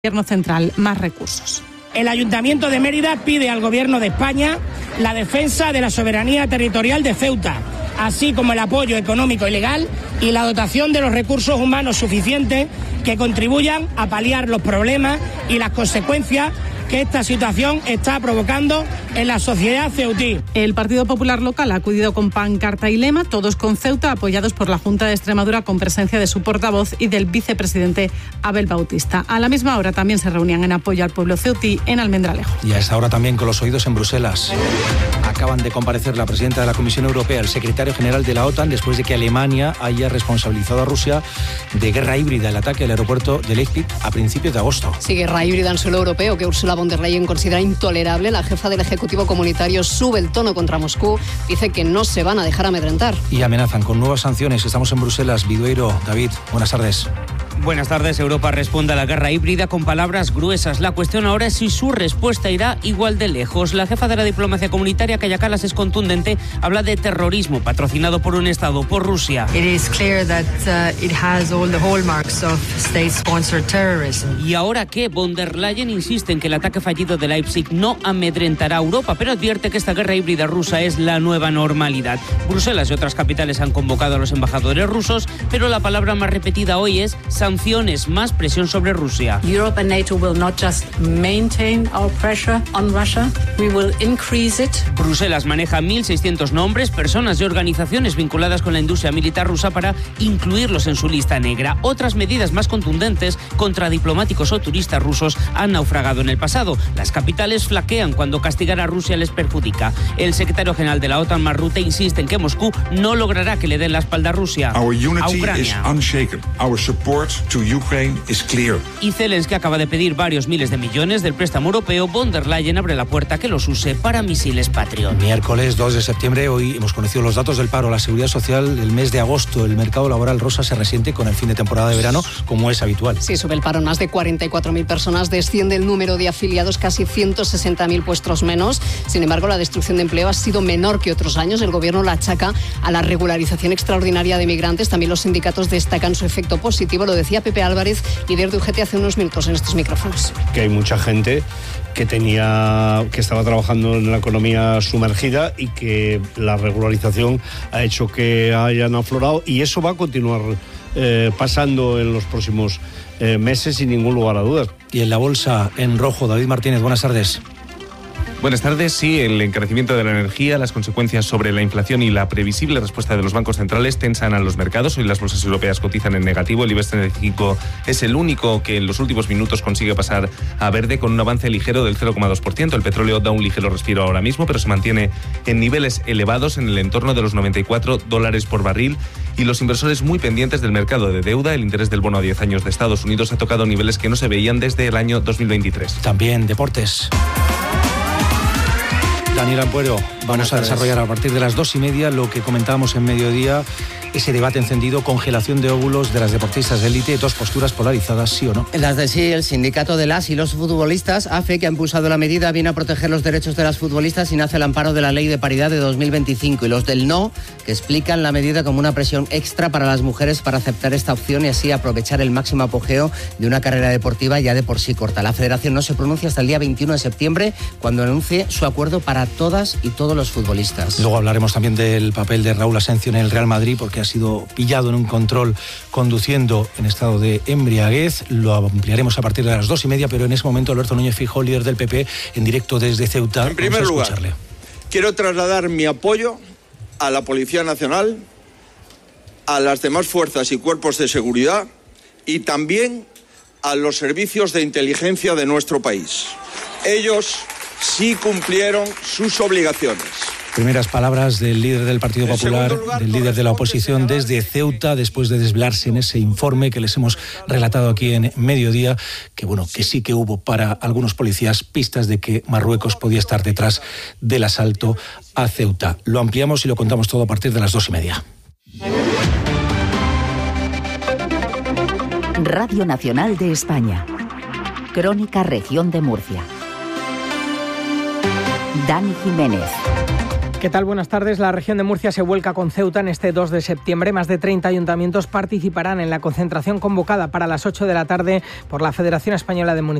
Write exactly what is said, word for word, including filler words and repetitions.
Gobierno central más recursos. El Ayuntamiento de Mérida pide al Gobierno de España la defensa de la soberanía territorial de Ceuta, así como el apoyo económico y legal y la dotación de los recursos humanos suficientes que contribuyan a paliar los problemas y las consecuencias que esta situación está provocando en la sociedad ceutí. El Partido Popular local ha acudido con pancarta y lema, todos con Ceuta, apoyados por la Junta de Extremadura con presencia de su portavoz y del vicepresidente Abel Bautista. A la misma hora también se reunían en apoyo al pueblo ceutí en Almendralejo. Y a esta hora también con los oídos en Bruselas. Acaban de comparecer la presidenta de la Comisión Europea, el secretario general de la OTAN, después de que Alemania haya responsabilizado a Rusia de guerra híbrida, el ataque al aeropuerto de Leipzig a principios de agosto. Sí, guerra híbrida en suelo europeo que Ursula von der Leyen considera intolerable. La jefa del Ejecutivo Comunitario sube el tono contra Moscú, dice que no se van a dejar amedrentar. Y amenazan con nuevas sanciones. Estamos en Bruselas. Vidueiro, David, buenas tardes. Buenas tardes. Europa responde a la guerra híbrida con palabras gruesas. La cuestión ahora es si su respuesta irá igual de lejos. La jefa de la diplomacia comunitaria, Kaja Kallas, es contundente. Habla de terrorismo patrocinado por un Estado, por Rusia. It is clear that uh, it has all the hallmarks of state-sponsored terrorism. Y ahora que von der Leyen insiste en que el ataque fallido de Leipzig no amedrentará a Europa, pero advierte que esta guerra híbrida rusa es la nueva normalidad. Bruselas y otras capitales han convocado a los embajadores rusos, pero la palabra más repetida hoy es sanciones, más presión sobre Rusia. Europe and NATO will not just maintain our pressure on Russia, we will increase it. Bruselas maneja mil seiscientos nombres, personas y organizaciones vinculadas con la industria militar rusa para incluirlos en su lista negra. Otras medidas más contundentes contra diplomáticos o turistas rusos han naufragado en el pasado. Las capitales flaquean cuando castigar a Rusia les perjudica. El secretario general de la OTAN, Mark Rutte, insiste en que Moscú no logrará que le den la espalda a Rusia. Our unity a Ucrania. Is unshaken. Our support to Ukraine is clear. Y Zelensky acaba de pedir varios miles de millones del préstamo europeo. Von der Leyen abre la puerta que los use para misiles Patriot. Miércoles dos de septiembre, hoy hemos conocido los datos del paro, la seguridad social. El mes de agosto, el mercado laboral rosa se resiente con el fin de temporada de verano, como es habitual. Sí, sube el paro en más de cuarenta y cuatro mil personas, desciende el número de afiliados, casi ciento sesenta mil puestos menos. Sin embargo, la destrucción de empleo ha sido menor que otros años. El gobierno la achaca a la regularización extraordinaria de migrantes. También los sindicatos destacan su efecto positivo. Lo decía Pepe Álvarez, líder de U G T, hace unos minutos en estos micrófonos. Que hay mucha gente que tenía, que estaba trabajando en la economía sumergida y que la regularización ha hecho que hayan aflorado, y eso va a continuar eh, pasando en los próximos eh, meses sin ningún lugar a dudas. Y en la bolsa en rojo, David Martínez, buenas tardes. Buenas tardes. Sí, el encarecimiento de la energía, las consecuencias sobre la inflación y la previsible respuesta de los bancos centrales tensan a los mercados. Hoy las bolsas europeas cotizan en negativo. El IBEX treinta y cinco es el único que en los últimos minutos consigue pasar a verde con un avance ligero del cero coma dos por ciento. El petróleo da un ligero respiro ahora mismo, pero se mantiene en niveles elevados en el entorno de los noventa y cuatro dólares por barril. Y los inversores muy pendientes del mercado de deuda. El interés del bono a diez años de Estados Unidos ha tocado niveles que no se veían desde el año dos mil veintitrés. También deportes. Daniel Ampuero, vamos a desarrollar a partir de las dos y media lo que comentábamos en mediodía, ese debate encendido, congelación de óvulos de las deportistas de élite, dos posturas polarizadas, ¿sí o no? Las de sí, el sindicato de las y los futbolistas, A F E, que ha impulsado la medida, viene a proteger los derechos de las futbolistas y nace al amparo de la Ley de Paridad de dos mil veinticinco, y los del no, que explican la medida como una presión extra para las mujeres para aceptar esta opción y así aprovechar el máximo apogeo de una carrera deportiva ya de por sí corta. La federación no se pronuncia hasta el día veintiuno de septiembre, cuando anuncie su acuerdo para todas y todos los futbolistas. Luego hablaremos también del papel de Raúl Asencio en el Real Madrid, porque ha sido pillado en un control conduciendo en estado de embriaguez. Lo ampliaremos a partir de las dos y media, pero en ese momento Alberto Núñez Feijóo, líder del P P, en directo desde Ceuta. En primer lugar, quiero trasladar mi apoyo a la Policía Nacional, a las demás fuerzas y cuerpos de seguridad y también a los servicios de inteligencia de nuestro país. Ellos sí cumplieron sus obligaciones. Primeras palabras del líder del Partido Popular, del líder de la oposición desde Ceuta, después de desvelarse en ese informe que les hemos relatado aquí en Mediodía, que bueno, que sí que hubo para algunos policías pistas de que Marruecos podía estar detrás del asalto a Ceuta. Lo ampliamos y lo contamos todo a partir de las dos y media. Radio Nacional de España. Crónica Región de Murcia. Dani Jiménez. ¿Qué tal? Buenas tardes. La región de Murcia se vuelca con Ceuta en este dos de septiembre. Más de treinta ayuntamientos participarán en la concentración convocada para las ocho de la tarde por la Federación Española de Municipios.